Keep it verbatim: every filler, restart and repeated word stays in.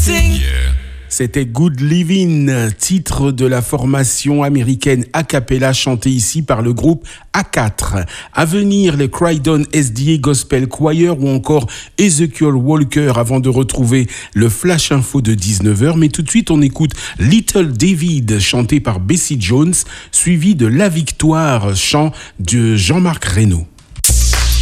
C'était Good Living, titre de la formation américaine a cappella chanté ici par le groupe A quatre. À venir, les Croydon S D A Gospel Choir ou encore Ezekiel Walker avant de retrouver le Flash Info de dix-neuf heures. Mais tout de suite, on écoute Little David chanté par Bessie Jones, suivi de La Victoire, chant de Jean-Marc Reynaud.